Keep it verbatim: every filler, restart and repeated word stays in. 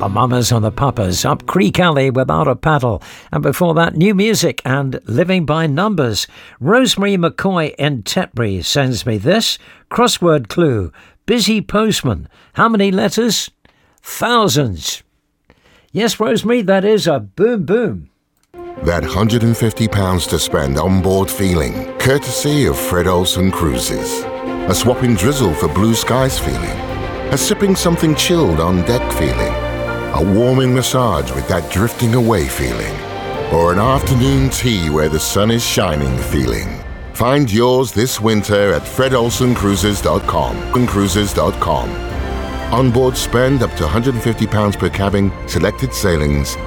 The Mamas and the Papas, Up Creek Alley Without a Paddle. And before that, new music and Living by Numbers. Rosemary McCoy in Tetbury sends me this crossword clue. Busy postman. How many letters? Thousands. Yes, Rosemary, that is a boom boom. That one hundred fifty pounds to spend on board feeling, courtesy of Fred Olsen Cruises. A swapping drizzle for blue skies feeling. A sipping something chilled on deck feeling. A warming massage with that drifting away feeling. Or an afternoon tea where the sun is shining feeling. Find yours this winter at fred olsen cruises dot com. cruises dot com. Onboard spend up to one hundred fifty pounds per cabin, selected sailings,